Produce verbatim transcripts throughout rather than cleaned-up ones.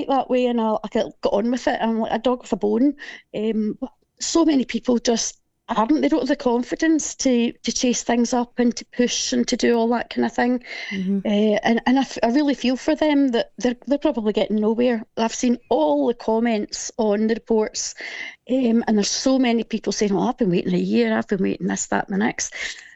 like that way, and I, I got on with it. I'm like a dog with a bone. Um, so many people just aren't. They don't have the confidence to to chase things up and to push and to do all that kind of thing. Mm-hmm. Uh, and and I, f- I really feel for them that they're they're probably getting nowhere. I've seen all the comments on the reports, um, and there's so many people saying, "Oh, I've been waiting a year. I've been waiting this, that, and the next."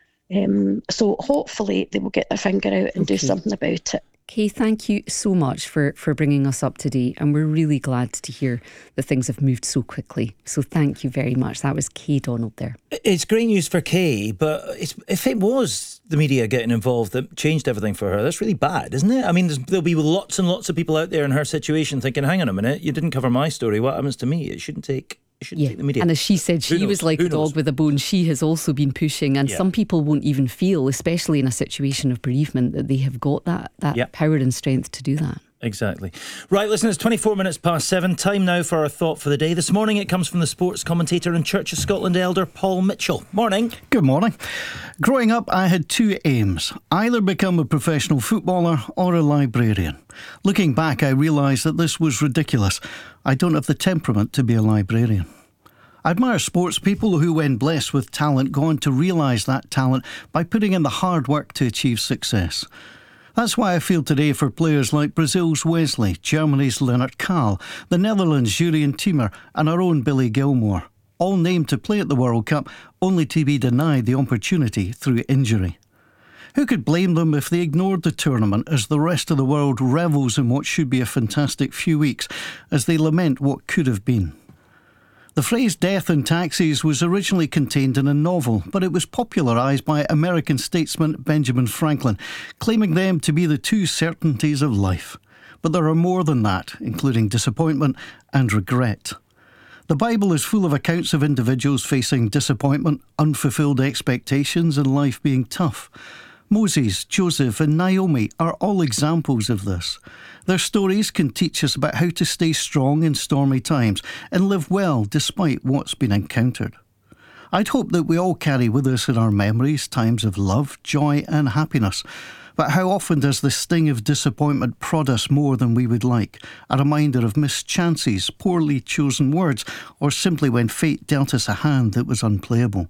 Um, so hopefully they will get their finger out and okay. do something about it. Kay, thank you so much for, for bringing us up to date, and we're really glad to hear that things have moved so quickly. So thank you very much. That was Kay Donald there. It's great news for Kay, but it's, if it was the media getting involved that changed everything for her, that's really bad, isn't it? I mean, there'll be lots and lots of people out there in her situation thinking, hang on a minute, you didn't cover my story. What happens to me? It shouldn't take... Yeah. And as she said, she was like a dog with a bone. She has also been pushing, and yeah. some people won't even feel, especially in a situation of bereavement, that they have got that, that yeah. power and strength to do that. Exactly. Right, listen, it's twenty-four minutes past seven. Time now for our thought for the day. This morning it comes from the sports commentator and Church of Scotland elder Paul Mitchell. Morning. Good morning. Growing up, I had two aims: either become a professional footballer or a librarian. Looking back, I realised that this was ridiculous. I don't have the temperament to be a librarian. I admire sports people who, when blessed with talent, go on to realise that talent by putting in the hard work to achieve success. That's why I feel today for players like Brazil's Wesley, Germany's Leonard Kahl, the Netherlands' Jurien Timmer and our own Billy Gilmore, all named to play at the World Cup only to be denied the opportunity through injury. Who could blame them if they ignored the tournament as the rest of the world revels in what should be a fantastic few weeks as they lament what could have been? The phrase death and taxes was originally contained in a novel, but it was popularised by American statesman Benjamin Franklin, claiming them to be the two certainties of life. But there are more than that, including disappointment and regret. The Bible is full of accounts of individuals facing disappointment, unfulfilled expectations, and life being tough. Moses, Joseph and Naomi are all examples of this. Their stories can teach us about how to stay strong in stormy times and live well despite what's been encountered. I'd hope that we all carry with us in our memories times of love, joy and happiness. But how often does the sting of disappointment prod us more than we would like? A reminder of missed chances, poorly chosen words, or simply when fate dealt us a hand that was unplayable.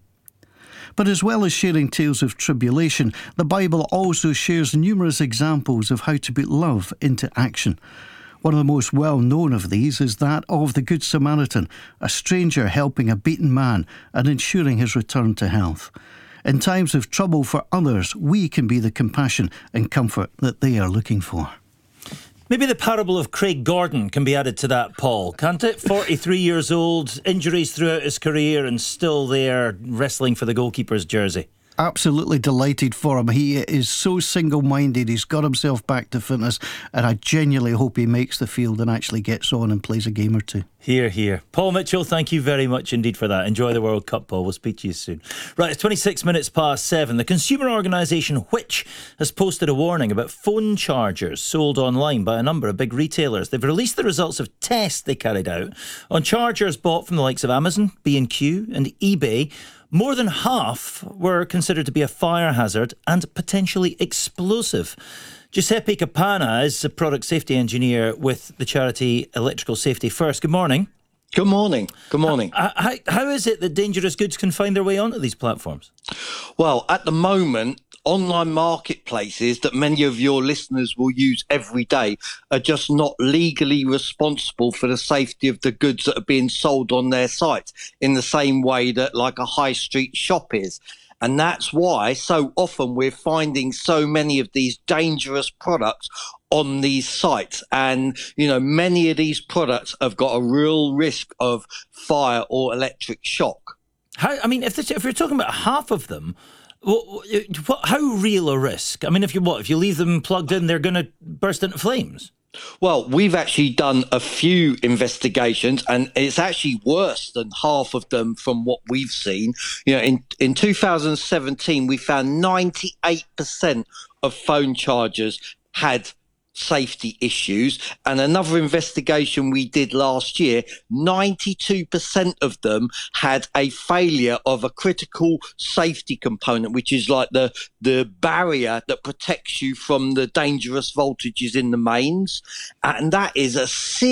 But as well as sharing tales of tribulation, the Bible also shares numerous examples of how to put love into action. One of the most well-known of these is that of the Good Samaritan, a stranger helping a beaten man and ensuring his return to health. In times of trouble for others, we can be the compassion and comfort that they are looking for. Maybe the parable of Craig Gordon can be added to that, Paul, can't it? forty-three years old, injuries throughout his career and still there wrestling for the goalkeeper's jersey. Absolutely delighted for him. He is so single-minded. He's got himself back to fitness, and I genuinely hope he makes the field and actually gets on and plays a game or two. Hear, hear. Paul Mitchell, thank you very much indeed for that. Enjoy the World Cup, Paul. We'll speak to you soon. Right, it's twenty-six minutes past seven. The consumer organisation Which has posted a warning about phone chargers sold online by a number of big retailers. They've released the results of tests they carried out on chargers bought from the likes of Amazon, B and Q and eBay. More than half were considered to be a fire hazard and potentially explosive. Giuseppe Capanna is a product safety engineer with the charity Electrical Safety First. Good morning. Good morning. Good morning. How, how, how is it that dangerous goods can find their way onto these platforms? Well, at the moment, online marketplaces that many of your listeners will use every day are just not legally responsible for the safety of the goods that are being sold on their sites in the same way that like a high street shop is. And that's why so often we're finding so many of these dangerous products on these sites. And, you know, many of these products have got a real risk of fire or electric shock. How, I mean, if, this, if you're talking about half of them, What, what, how real a risk? I mean, if you what if you leave them plugged in, they're going to burst into flames? Well, we've actually done a few investigations, and it's actually worse than half of them from what we've seen. You know, in in two thousand seventeen, we found ninety-eight percent of phone chargers had safety issues, and another investigation we did last year, ninety-two percent of them had a failure of a critical safety component, which is like the the barrier that protects you from the dangerous voltages in the mains, and that is a serious